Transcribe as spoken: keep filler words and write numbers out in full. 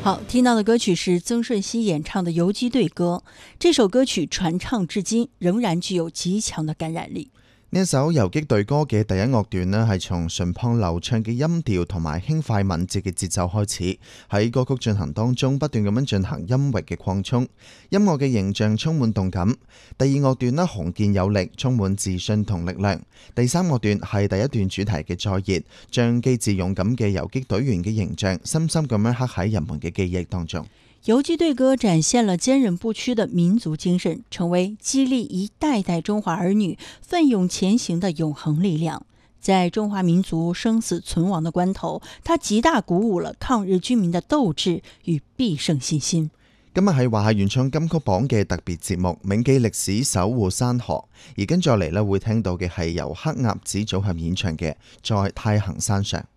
好，听到的歌曲是曾舜晞演唱的《游擊隊歌》。這首歌曲傳唱至今，仍然具有極強的感染力。 呢一首游擊隊歌嘅第一樂段呢，係從順暢流暢嘅音調同埋輕快敏捷嘅節奏開始，喺歌曲進行當中不斷咁樣進行音域嘅擴充，音樂嘅形象充滿動感。第二樂段呢，雄健有力，充滿自信同力量。第三樂段係第一段主題嘅再現，將機智勇敢嘅游擊隊員嘅形象深深咁樣刻喺人們嘅記憶當中。 游擊隊歌展現了堅韌不屈的民族精神，成為激勵一代代中華兒女奮勇前行的永恆力量。在中華民族生死存亡的關頭，它極大鼓舞了抗日軍民的鬥志與必勝信心。 今日係華夏原創金曲榜嘅特別節目，銘記歷史，守護山河。而跟住落嚟呢，會聽到嘅係由黑鴨子組合演唱嘅《在太行山上》。